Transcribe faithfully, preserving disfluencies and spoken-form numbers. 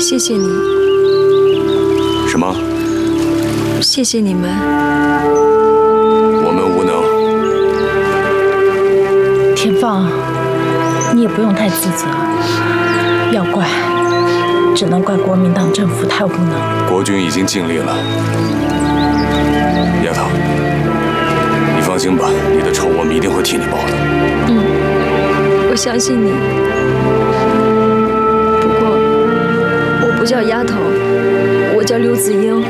谢谢你。 什么？ 谢谢你们。 我们无能。 田放，你也不用太自责，要怪，只能怪国民党政府太无能。 国军已经尽力了。丫头，你放心吧，你的仇我们一定会替你报的。 嗯，我相信你。不过，我不叫丫头，我叫刘子英。